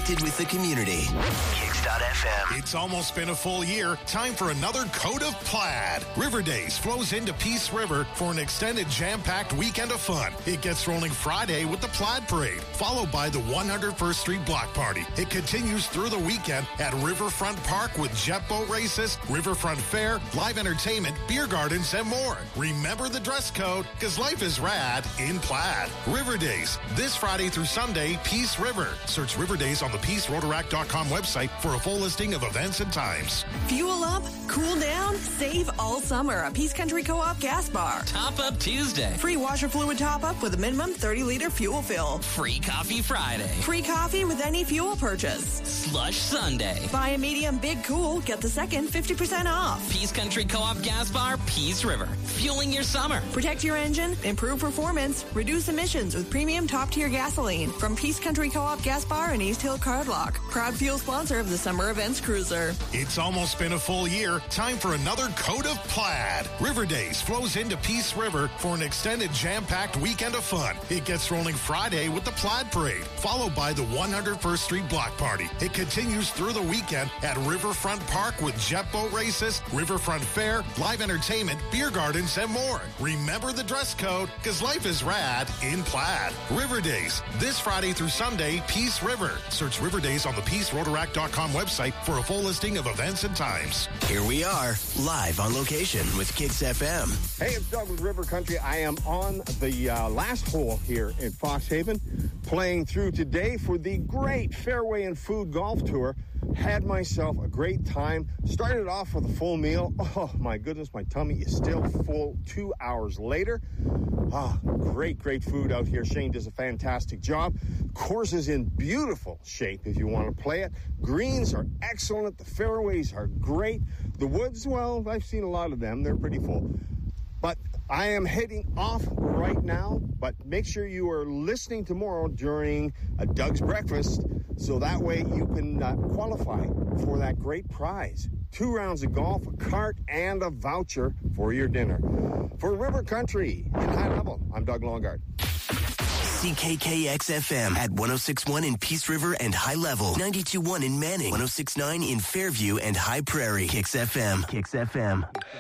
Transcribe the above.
connected with the community. Kicks.fm. It's almost been a full year. Time for another coat of plaid. River Days flows into Peace River for an extended jam-packed weekend of fun. It gets rolling Friday with the Plaid Parade, followed by the 101st Street Block Party. It continues through the weekend at Riverfront Park with jet boat races, Riverfront Fair, live entertainment, beer gardens, and more. Remember the dress code, because life is rad in plaid. River Days, this Friday through Sunday, Peace River. Search River Days on the PeaceRotaract.com website for a full listing of events and times. Fuel up, cool down, save all summer at Peace Country Co-op Gas Bar. Top Up Tuesday. Free washer fluid top-up with a minimum 30-liter fuel fill. Free Coffee Friday. Free coffee with any fuel purchase. Slush Sunday. Buy a medium Big Cool, get the second 50% off. Peace Country Co-op Gas Bar, Peace River. Fueling your summer. Protect your engine, improve performance, reduce emissions with premium top-tier gasoline from Peace Country Co-op Gas Bar in East Hill Cardlock. Proud fuel sponsor of the Summer Events Cruiser. It's almost been a full year. Time for another coat of plaid. River Days flows into Peace River for an extended jam-packed weekend of fun. It gets rolling Friday with the Plaid Parade, followed by the 101st Street Block Party. It continues through the weekend at Riverfront Park with jet boat races, Riverfront Fair, live entertainment, beer gardens, and more. Remember the dress code, because life is rad in plaid. River Days, this Friday through Sunday, Peace River. Search River Days on the PeaceRotaract.com website for a full listing of events and times. Here we are, live on location with Kicks FM. Hey, it's Doug with River Country. I am on the last hole here in Fox Haven, playing through today for the great Fairway and Food Golf Tour. Had myself a great time. Started off with a full meal. Oh, my goodness, my tummy is still full 2 hours later. Great food out here. Shane does a fantastic job. Course is in beautiful shape if you want to play it. Greens are excellent. The fairways are great. The woods, well, I've seen a lot of them. They're pretty full. But I am heading off right now, but make sure you are listening tomorrow during Doug's Breakfast, so that way you can qualify for that great prize. 2 rounds of golf, a cart, and a voucher for your dinner. For River Country in High Level, I'm Doug Longard. CKKX-FM at 106.1 in Peace River and High Level, 92.1 in Manning, 106.9 in Fairview and High Prairie. Kicks FM. Kicks FM.